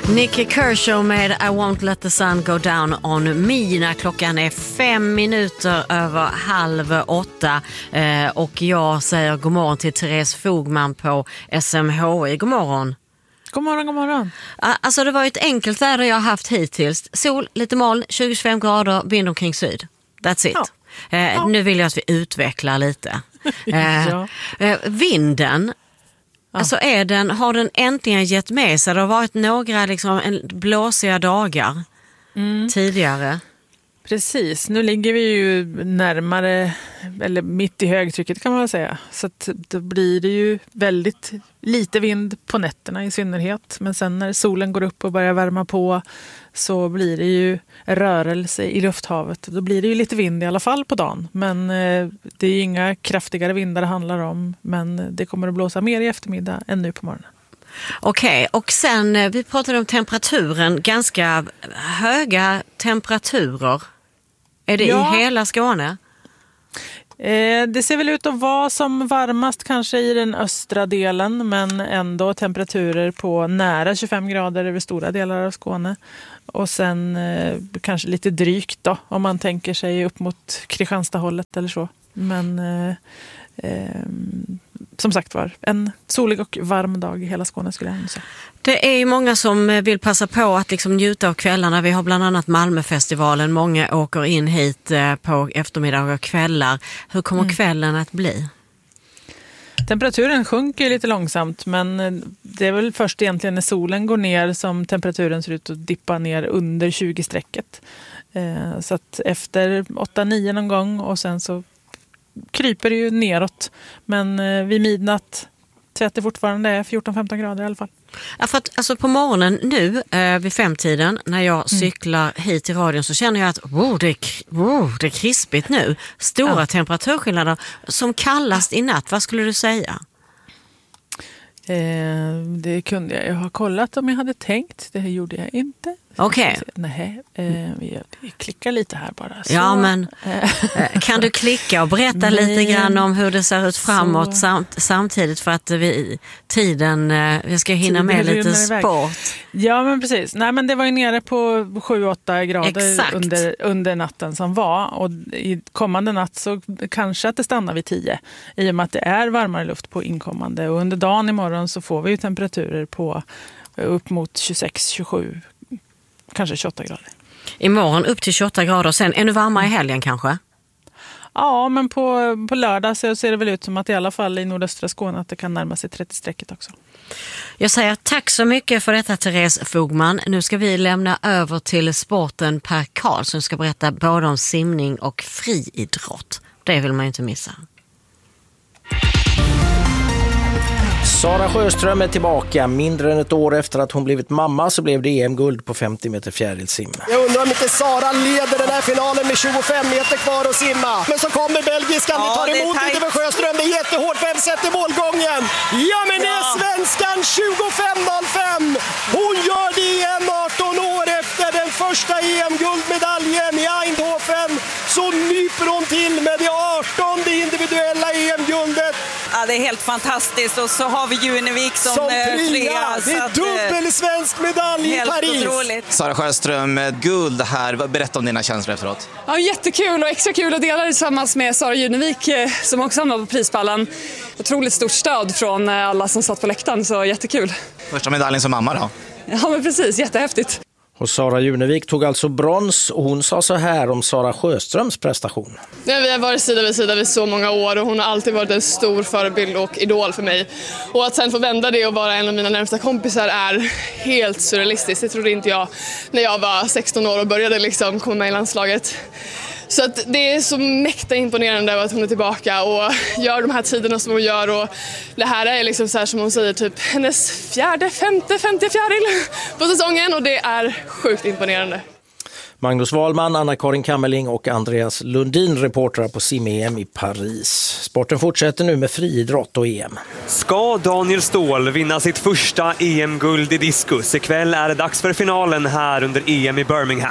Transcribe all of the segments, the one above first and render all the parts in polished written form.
Nicky Kershaw med I won't let the sun go down on me när klockan är 5 minuter över 7:30 och jag säger god morgon till Therese Fogman på SMHI. God morgon. God morgon, god morgon. Alltså det var ju ett enkelt väder jag har haft hittills. Sol, lite moln, 20-25 grader, vind omkring syd. That's it. Ja. Nu vill jag att vi utvecklar lite. Vinden. Alltså har den äntligen gett med sig? Det har varit några blåsiga dagar tidigare. Precis, nu ligger vi ju närmare, eller mitt i högtrycket kan man väl säga. Så att då blir det ju väldigt lite vind på nätterna i synnerhet. Men sen när solen går upp och börjar värma på så blir det ju rörelse i lufthavet. Då blir det ju lite vind i alla fall på dagen. Men det är ju inga kraftigare vindar det handlar om. Men det kommer att blåsa mer i eftermiddag än nu på morgonen. Okej, och sen vi pratade om temperaturen, ganska höga temperaturer. Är det i hela Skåne? Det ser väl ut att vara som varmast kanske i den östra delen, men ändå temperaturer på nära 25 grader över stora delar av Skåne. Och sen kanske lite drygt då, om man tänker sig upp mot Kristianstad-hållet eller så. Men som sagt var, en solig och varm dag i hela Skåne skulle jag säga. Det är ju många som vill passa på att njuta av kvällarna. Vi har bland annat Malmöfestivalen. Många åker in hit på eftermiddag och kvällar. Hur kommer kvällen att bli? Temperaturen sjunker lite långsamt, men det är väl först egentligen när solen går ner som temperaturen ser ut att dippa ner under 20-strecket. Så att efter 8-9 någon gång och sen så kryper det ju neråt. Men vid midnatt så att det fortfarande är 14-15 grader i alla fall. Ja, för att alltså på morgonen nu vid 5-tiden när jag cyklar hit till radion så känner jag att det är krispigt nu. Stora temperaturskillnader som kallast i natt. Vad skulle du säga? Det kunde jag ha kollat om jag hade tänkt. Det gjorde jag inte. Okej. Nej, vi klickar lite här bara. Så. Ja, men kan du klicka och berätta lite grann om hur det ser ut framåt samtidigt för att vi ska hinna med lite sport. Ja, men precis. Nej, men det var ju nere på 7-8 grader under natten som var. Och i kommande natt så kanske att det stannar vid 10 i och med att det är varmare luft på inkommande. Och under dagen imorgon så får vi ju temperaturer på upp mot 26-27 kanske 28 grader. Imorgon upp till 28 grader, sen ännu varmare i helgen kanske? Ja, men på lördag så ser det väl ut som att i alla fall i nordöstra Skåne att det kan närma sig 30-strecket också. Jag säger tack så mycket för detta, Therese Fogman. Nu ska vi lämna över till sporten. Per Karlsson som ska berätta både om simning och friidrott. Det vill man ju inte missa. Sara Sjöström är tillbaka. Mindre än ett år efter att hon blivit mamma så blev det EM-guld på 50 meter fjärilsim. Jag undrar om inte Sara leder den här finalen med 25 meter kvar att simma. Men så kommer belgiskan, vi tar emot lite för Sjöström. Det är jättehårt, vem sätter målgången? Ja, men det är svenskan 25.05. Hon gör det igen 18 år efter den första EM-guldmedaljen i Eindhoven. Så nyper hon till med det 18:e individuella EM-guldet. Ja, det är helt fantastiskt. Och så har vi Junevik som trea. Det är dubbel svensk medalj i Paris. Otroligt. Sara Sjöström, guld här. Berätta om dina känslor efteråt. Ja, jättekul och extra kul att dela det tillsammans med Sara Junevik som också hamnade på prispallen. Otroligt stort stöd från alla som satt på läktaren, så jättekul. Första medaljen som mamma då? Ja, men precis. Jättehäftigt. Och Sara Junevik tog alltså brons och hon sa så här om Sara Sjöströms prestation. Ja, vi har varit sida vid sida vid så många år och hon har alltid varit en stor förebild och idol för mig. Och att sen få vända det och vara en av mina närmsta kompisar är helt surrealistiskt. Det trodde inte jag när jag var 16 år och började komma med i landslaget. Så att det är så mäkta imponerande att hon är tillbaka och gör de här tiderna som hon gör. Och det här är så här som hon säger, typ hennes femte fjäril på säsongen, och det är sjukt imponerande. Magnus Wahlman, Anna-Karin Kammerling och Andreas Lundin, reportrar på sim-EM i Paris. Sporten fortsätter nu med friidrott och EM. Ska Daniel Ståhl vinna sitt första EM-guld i diskus? Ikväll är det dags för finalen här under EM i Birmingham.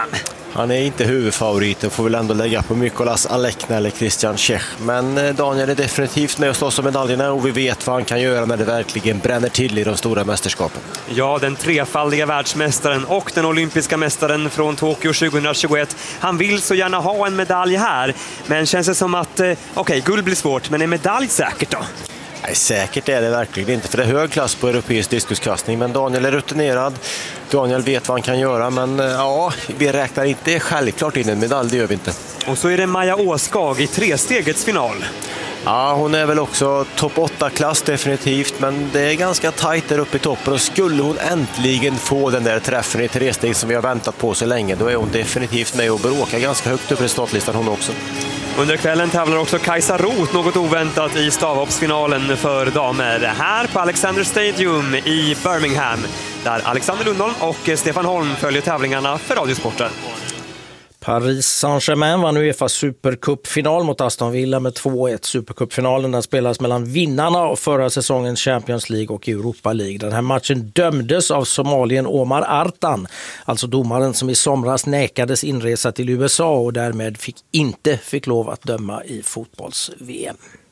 Han är inte huvudfavoriten, får väl ändå lägga på Mykolas Alekna eller Christian Čech. Men Daniel är definitivt med och slåss om medaljerna och vi vet vad han kan göra när det verkligen bränner till i de stora mästerskapen. Ja, den trefaldiga världsmästaren och den olympiska mästaren från Tokyo 2021. Han vill så gärna ha en medalj här, men känns det som att guld blir svårt, men är medalj säkert då? Nej, säkert är det verkligen inte, för det är hög klass på europeisk diskuskastning, men Daniel är rutinerad. Daniel vet vad han kan göra, men vi räknar inte självklart in en medalj, det gör vi inte. Och så är det Maja Åskag i trestegets final. Ja, hon är väl också topp 8-klass definitivt, men det är ganska tajt där uppe i toppen och skulle hon äntligen få den där träffen i tresteg som vi har väntat på så länge, då är hon definitivt med och bråkar ganska högt upp i resultatlistan hon också. Under kvällen tävlar också Kajsa Roth något oväntat i stavhoppsfinalen för damer här på Alexander Stadium i Birmingham, där Alexander Lundholm och Stefan Holm följer tävlingarna för Radiosporten. Paris Saint-Germain vann UEFA Supercup-final mot Aston Villa med 2-1. Supercup-finalen där spelas mellan vinnarna av förra säsongens Champions League och Europa League. Den här matchen dömdes av somalien Omar Artan, alltså domaren som i somras nekades inresa till USA och därmed fick lov att döma i fotbolls-VM.